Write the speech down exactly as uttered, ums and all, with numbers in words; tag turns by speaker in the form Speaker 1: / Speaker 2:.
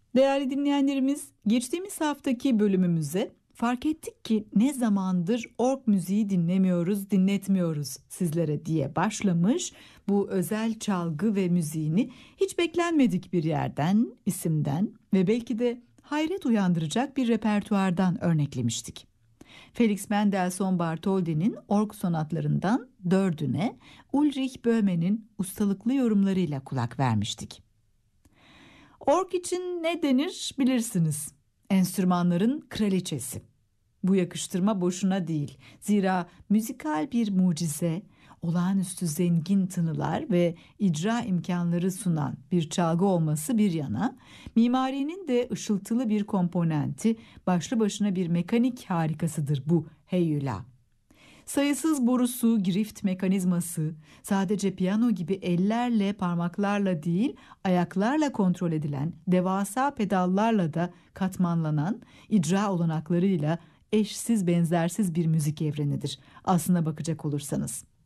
Speaker 1: Değerli dinleyenlerimiz, geçtiğimiz haftaki bölümümüze fark ettik ki ne zamandır org müziği dinlemiyoruz, dinletmiyoruz sizlere diye başlamış. Bu özel çalgı ve müziğini hiç beklenmedik bir yerden, isimden ve belki de hayret uyandıracak bir repertuardan örneklemiştik. Felix Mendelssohn Bartholdy'nin org sonatlarından dördüne Ulrich Böhme'nin ustalıklı yorumlarıyla kulak vermiştik. Org için ne denir bilirsiniz. Enstrümanların kraliçesi. Bu yakıştırma boşuna değil. Zira müzikal bir mucize, olağanüstü zengin tınılar ve icra imkanları sunan bir çalgı olması bir yana, mimarinin de ışıltılı bir komponenti, başlı başına bir mekanik harikasıdır bu heyula. Sayısız borusu, girift mekanizması, sadece piyano gibi ellerle, parmaklarla değil, ayaklarla kontrol edilen, devasa pedallarla da katmanlanan, icra olanaklarıyla eşsiz benzersiz bir müzik evrenidir. Aslına bakacak olursanız.